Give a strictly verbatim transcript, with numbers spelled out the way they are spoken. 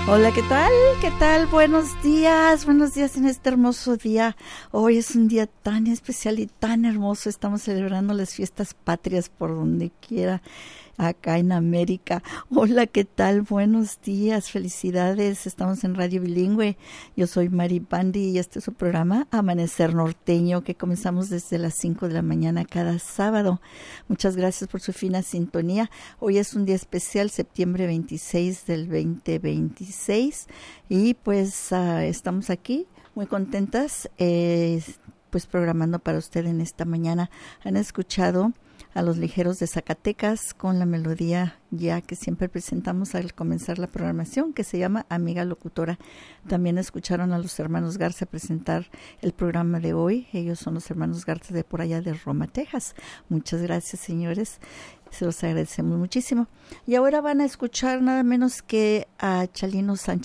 Hola, ¿qué tal? ¿Qué tal? Buenos días, buenos días en este hermoso día. Hoy es un día tan especial y tan hermoso. Estamos celebrando las fiestas patrias por donde quiera, acá en América. Hola, ¿qué tal? Buenos días, felicidades. Estamos en Radio Bilingüe. Yo soy Mari Pandi y este es su programa Amanecer Norteño, que comenzamos desde las cinco de la mañana cada sábado. Muchas gracias por su fina sintonía. Hoy es un día especial, septiembre veintiséis del veinte veintiséis, y pues uh, estamos aquí muy contentas, eh, pues programando para usted en esta mañana. Han escuchado a los Ligeros de Zacatecas con la melodía ya que siempre presentamos al comenzar la programación, que se llama Amiga Locutora. También escucharon a los hermanos Garza presentar el programa de hoy. Ellos son los hermanos Garza de por allá de Roma, Texas. Muchas gracias, señores. Se los agradecemos muchísimo. Y ahora van a escuchar nada menos que a Chalino Sánchez